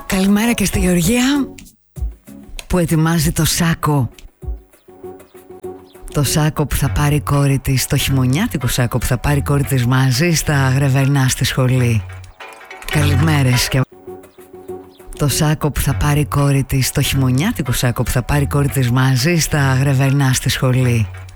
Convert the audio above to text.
Καλημέρα και στη Γεωργία που ετοιμάζει το σάκο. Το σάκο που θα πάρει η κόρη της, το χειμωνιάτικο σάκο που θα πάρει η κόρη της μαζί στα Γρεβερνά στη σχολή. Καλημέρες και... Το σάκο που θα πάρει η κόρη της, το χειμωνιάτικο σάκο που θα πάρει η κόρη της μαζί στα Γρεβερνά στη σχολή.